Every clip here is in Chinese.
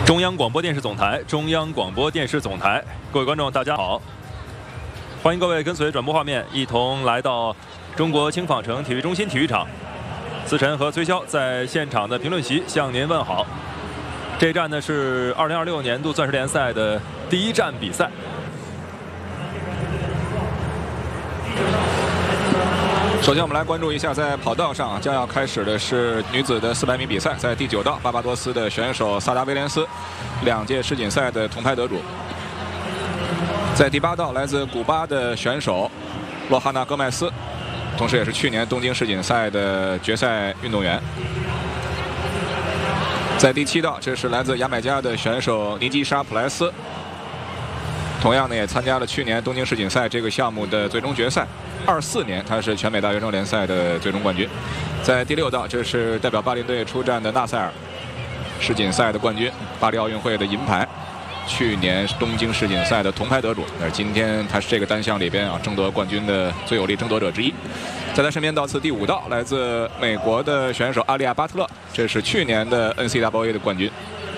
中央广播电视总台，中央广播电视总台，各位观众，大家好！欢迎各位跟随转播画面，一同来到中国青纺城体育中心体育场。思辰和崔潇在现场的评论席向您问好。这一站呢是2026年度钻石联赛的第一站比赛。 首先，我们来关注一下，在跑道上将要开始的是女子的400米比赛。在第9道，巴巴多斯的选手萨达威廉斯，2届世锦赛的铜牌得主。在第8道，来自古巴的选手洛哈纳戈麦斯，同时也是去年东京世锦赛的决赛运动员。在第7道，这是来自牙买加的选手尼基沙普莱斯，同样呢也参加了去年东京世锦赛这个项目的最终决赛。 24年，他是全美大学生联赛的最终冠军。在第6道，这是代表巴林队出战的纳塞尔，世锦赛的冠军，巴黎奥运会的银牌，去年东京世锦赛的铜牌得主。而今天他是这个单项里边争夺冠军的最有力争夺者之一。在他身边到次第5道，来自美国的选手阿利亚巴特勒，这是去年的 NCAA 的冠军。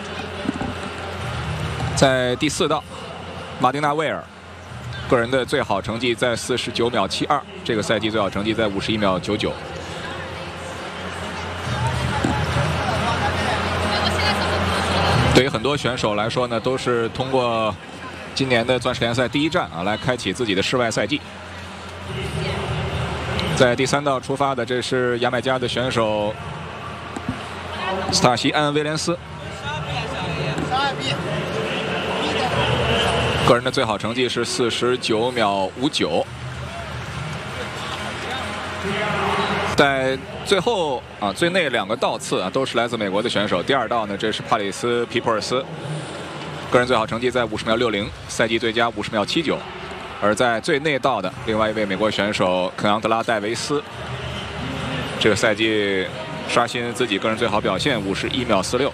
在第4道，马丁娜威尔。 个人的最好成绩在49秒72，这个赛季最好成绩在51秒99。对于很多选手来说呢，都是通过今年的钻石联赛第一站来开启自己的室外赛季。在第3道出发的，这是牙买加的选手斯塔西安·威廉斯。 个人的最好成绩是49秒59。在最后最内2个道次都是来自美国的选手。第2道呢，这是帕里斯·皮普尔斯，个人最好成绩在50秒60，赛季最佳50秒79。而在最内道的另外一位美国选手肯昂德拉·戴维斯，这个赛季刷新自己个人最好表现51秒46。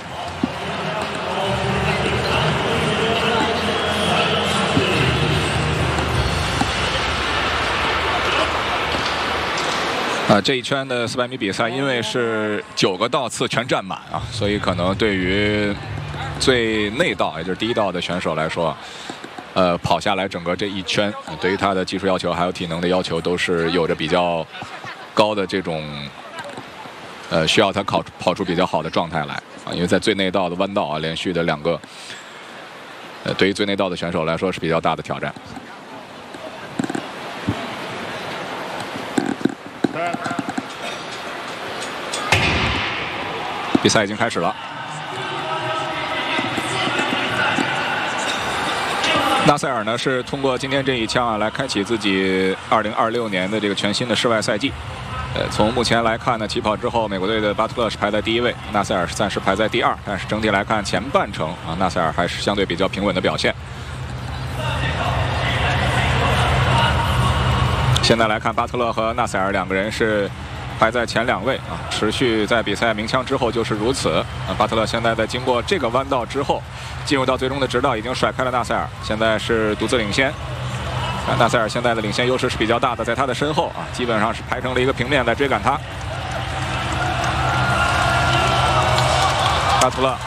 这一圈的400米比赛，因为是9个道次全占满所以可能对于最内道，也就是第1道的选手来说，跑下来整个这一圈，对于他的技术要求还有体能的要求，都是有着比较高的这种，需要他跑出比较好的状态来因为在最内道的弯道连续的2个，对于最内道的选手来说是比较大的挑战。 比赛已经开始了。纳塞尔呢是通过今天这一枪来开启自己2026年的这个全新的室外赛季。从目前来看呢，起跑之后，美国队的巴特勒是排在第1位，纳塞尔是暂时排在第2。但是整体来看，前半程纳塞尔还是相对比较平稳的表现。现在来看，巴特勒和纳塞尔2个人是 排在前2位持续在比赛鸣枪之后就是如此。巴特勒现在在经过这个弯道之后，进入到最终的直道，已经甩开了纳塞尔，现在是独自领先。纳塞尔现在的领先优势是比较大的，在他的身后基本上是排成了一个平面在追赶他。巴特勒